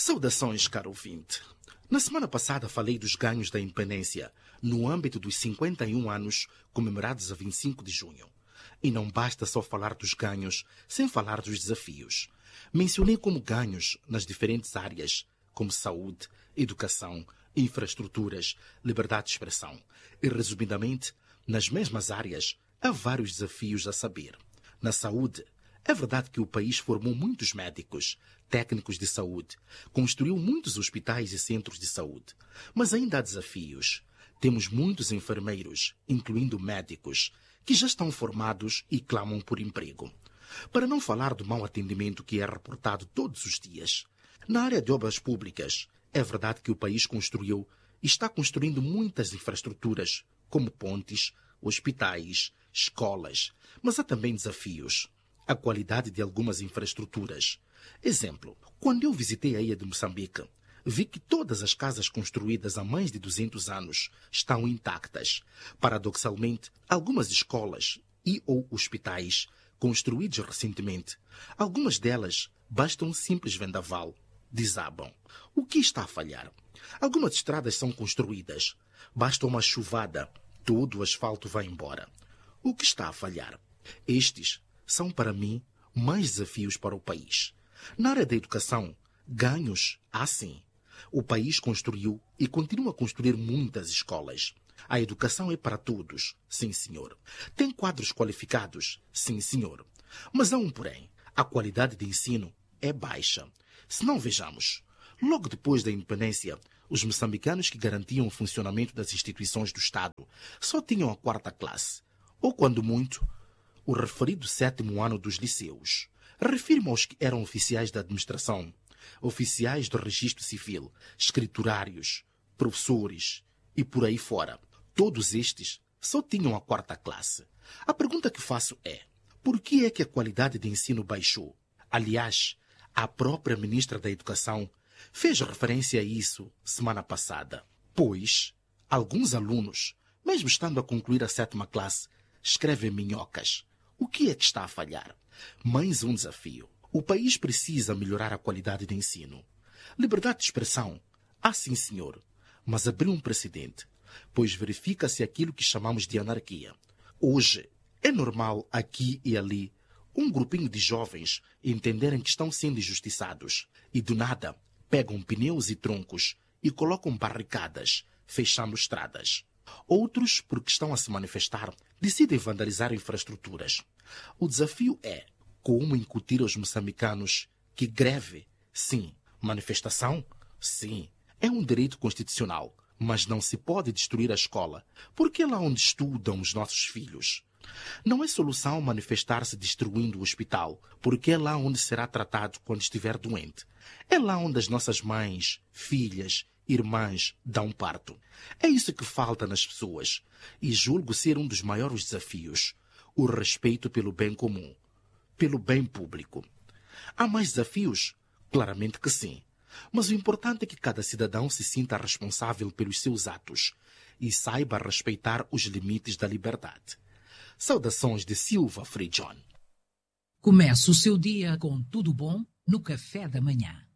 Saudações, caro ouvinte. Na semana passada falei dos ganhos da independência no âmbito dos 51 anos comemorados a 25 de junho. E não basta só falar dos ganhos sem falar dos desafios. Mencionei como ganhos nas diferentes áreas, como saúde, educação, infraestruturas, liberdade de expressão. E, resumidamente, nas mesmas áreas, há vários desafios a saber. Na saúde, é verdade que o país formou muitos médicos, técnicos de saúde, construiu muitos hospitais e centros de saúde. Mas ainda há desafios. Temos muitos enfermeiros, incluindo médicos, que já estão formados e clamam por emprego. Para não falar do mau atendimento que é reportado todos os dias. Na área de obras públicas, é verdade que o país construiu e está construindo muitas infraestruturas, como pontes, hospitais, escolas. Mas há também desafios. A qualidade de algumas infraestruturas. Exemplo, quando eu visitei a ilha de Moçambique, vi que todas as casas construídas há mais de 200 anos estão intactas. Paradoxalmente, algumas escolas e ou hospitais construídos recentemente, algumas delas basta um simples vendaval, desabam. O que está a falhar? Algumas estradas são construídas, basta uma chuvada, todo o asfalto vai embora. O que está a falhar? Estes são, para mim, mais desafios para o país. Na área da educação, ganhos há sim. O país construiu e continua a construir muitas escolas. A educação é para todos, sim senhor. Tem quadros qualificados, sim senhor. Mas há um porém. A qualidade de ensino é baixa. Se não vejamos, logo depois da independência, os moçambicanos que garantiam o funcionamento das instituições do Estado só tinham a 4ª classe. Ou, quando muito, o referido 7º ano dos liceus. Refiro-me aos que eram oficiais da administração, oficiais do registro civil, escriturários, professores e por aí fora. Todos estes só tinham a 4ª classe. A pergunta que faço é, por que é que a qualidade de ensino baixou? Aliás, a própria ministra da Educação fez referência a isso semana passada. Pois, alguns alunos, mesmo estando a concluir a 7ª classe, escrevem minhocas. O que é que está a falhar? Mais um desafio. O país precisa melhorar a qualidade de ensino. Liberdade de expressão? Ah, sim, senhor. Mas abriu um precedente, pois verifica-se aquilo que chamamos de anarquia. Hoje, é normal aqui e ali um grupinho de jovens entenderem que estão sendo injustiçados e, do nada, pegam pneus e troncos e colocam barricadas, fechando estradas. Outros, porque estão a se manifestar, decidem vandalizar infraestruturas. O desafio é como incutir aos moçambicanos que greve, sim, manifestação, sim, é um direito constitucional, mas não se pode destruir a escola, porque é lá onde estudam os nossos filhos. Não é solução manifestar-se destruindo o hospital, porque é lá onde será tratado quando estiver doente. É lá onde as nossas mães, filhas, irmãs dão parto. É isso que falta nas pessoas, e julgo ser um dos maiores desafios, o respeito pelo bem comum, pelo bem público. Há mais desafios? Claramente que sim. Mas o importante é que cada cidadão se sinta responsável pelos seus atos e saiba respeitar os limites da liberdade. Saudações de Silva Frijon. Comece o seu dia com tudo bom no café da manhã.